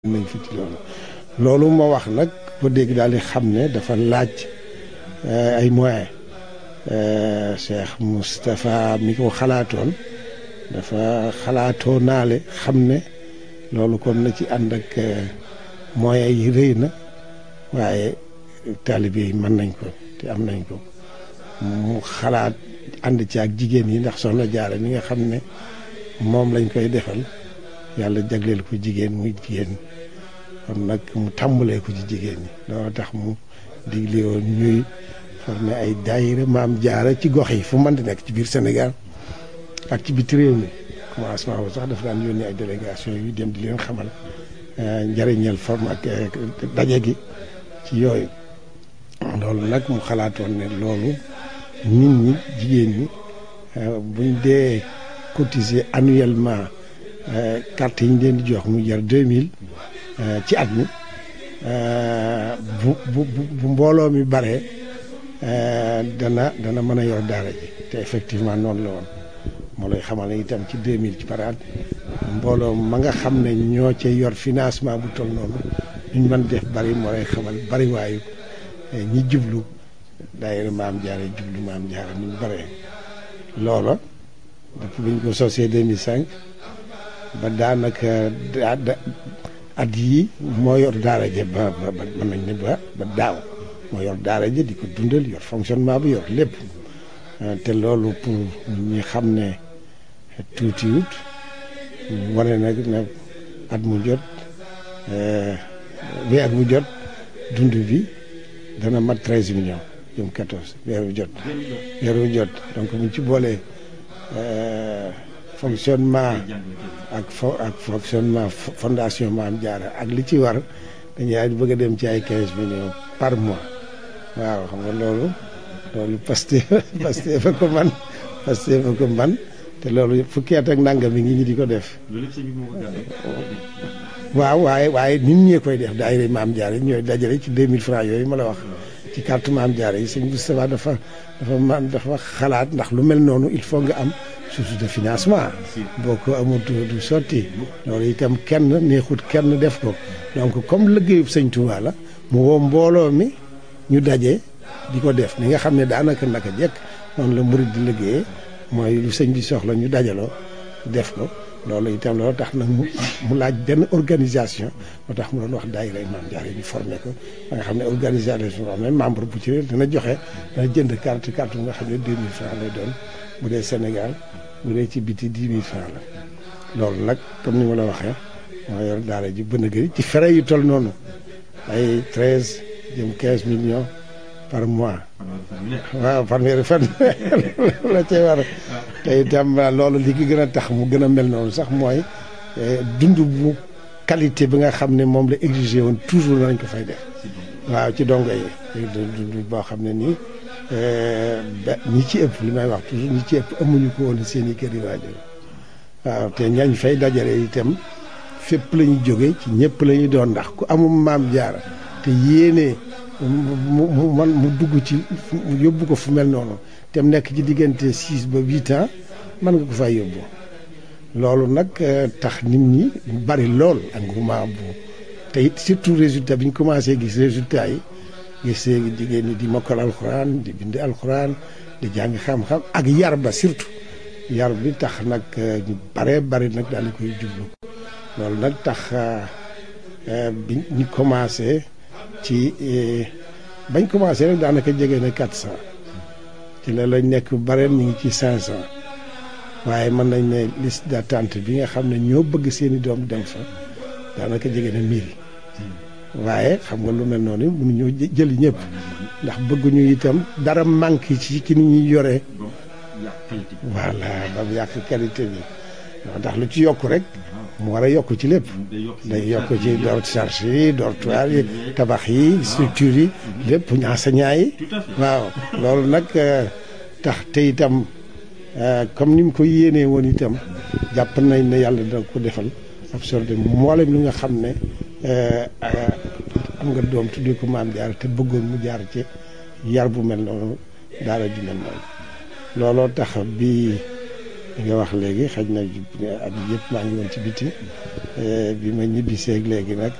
nañ fi ci loolu ma wax nag ko dégg daal di xam ne dafa laaj ay moyens Cheikh Moustapha mi ko xalaatoon dafa xalaatoo naale xam ne loolu kon na ci ànd ak moyens yi rëy na waaye taalibe yi mën nañ ko te am nañ ko mu xalaat ànd ci ak jigéen yi ndax soxna Jaara mi nga xam ne moom lañ koy defal yàlla jagleel ko jigéen muy jigéen kon nag mu tàmbalee ko ci jigéen ñi loolu tax mu digle woon ñuy former ay daayira Maam Jaara ci gox yi fu mën di nekk ci biir Sénégal ak ci biti réew mi commencement bu sax dafa daan yónnee ay délégation yu dem di leen xamal njëriñal forme ak daje gi ci yooyu loolu nag mu xalaatoon ne loolu nit ñi jigéen ñi buñ dee cotiser annuellement carte yi ñu leen di jox mu jar 2000 ci at mi bu mbooloo mi bare dana mën a yor daara ji te effectivement noonu la woon moo lay xamal ne itam ci 2000 ci par at mbooloo ma nga xam ne ñoo ca yor financement bu toll noonu ñu mën def bari moo lay xamal bari waayu ñi jublu daayira Maam Jaara jublu Maam Jaara ni mu bare loola depuis bi ñu ko sosee 2005 ba daanaka at yii moo yor daara ja ba mën nañ ne ba daaw moo yor daara ja di ko dundal yor fonctionnement bi yor lépp te loolu pour ñi xam ne tuutiwut wane nag ne at mu jot weer bu jot dund bi dana mat 13 millions jëm 14 weer bu jot donc mu ci boolee fonctionnement ak fonctionnement fondation Maam Jaara ak li ci war dañuy bëgg a dem ci ay 15 millions par mois waaw xam nga loolu Pastef fa ko man te loolu fukki at ak nangam mi ngi ñi di ko def waaw waaye nit ñee koy def daayira Maam Jaara yi ñooy dajale ci 2000 francs yooyu ma la wax ci carte Maam Jaara yi sëñ Moustapha dafa xalaat ndax lu mel noonu il faut nga am source de financement boo ko amul du sotti loolu itam kenn neexut kenn def ko donc comme liggéeyub sëñ Touba la mu woo mbooloo mi ñu daje di ko def ni nga xam ne daanaka naka jekk noonu la murid di liggéeyee mooy lu sëñ bi soxla ñu dajaloo def ko loolu itam loolu tax nag mu laaj benn organisation moo tax mu doon wax daayira Maam Jaara yi ñu formé ko ba nga xam ne organisation boo xam ne membre bu ci dana joxe dana jënd carte bu nga xam ne 2000 francs lay doon bu dee Sénégal bu dee ci biti 10 000 francs la loolu nag comme ni ma la waxee moo yor daara ji bën a gëri ci frais yu toll noonu ay 13 jëm 15 millions par mois waaw fanweeri fan la cay war te itam loolu li ki gën a tax mu gën a mel noonu sax mooy dund bu qualité bi nga xam ne moom la exigé woon toujours nañ ko fay def waaw ci dongo yi dund boo xam ne nii ñi ci ëpp li may wax toujours ñi ci ëpp amuñu ko woon seen i kër yi waajur waaw te ñañ fay dajale itam fépp la ñu jóge ci ñëpp la ñuy doon ndax ku amul Maam Jaara te yéene mu dugg ci yóbbu ko fu mel noonu te mu nekk ci diggante 6 ba 8 ans mën nga ko fay yóbbu loolu nag tax nit ñi bari lool engouement bu te it surtout résultat bi ñu commencé gis résultat yi gis jigéen ñi di mokkal alxuraan di bind alxuraan di jàng xam-xam ak yar ba surtout yar bi tax nag ñu bari nag daal di koy jublu loolu nag tax bi ñu commencé ci bañ commencé rek daanaka jege na 400 ci la lañ nekk bareen ñu ngi ci 500 waaye mën nañ ne liste d'attente bi nga xam ne ñoo bëgg seeni doom dem fa daanaka jege na 1000 waaye xam nga lu mel noonu mënuñoo jëli ñëpp ndax bëgguñu itam dara manqué ci ni ñuy yoree voilà ba mu yàq qualité bi ndax lu ci yokk rek mu war a yokk ci lépp day yokk ci charge yi dortoir yi tabax yi structure yi lépp enseignants yi waaw loolu nag tax te itam comme ni mu ko yéenee woon itam jàpp nañ ne yàlla dina ko defal absorbé mboolem li nga xam ne am nga doom tuddee ko Maam Jaara te bëggoon mu jaar ci yar bu mel noonu daara ju mel noonu looloo tax bi li nga wax léegi xëy na at yëpp maa ngi woon ci biti bi ma ñibbiseeg léegi nag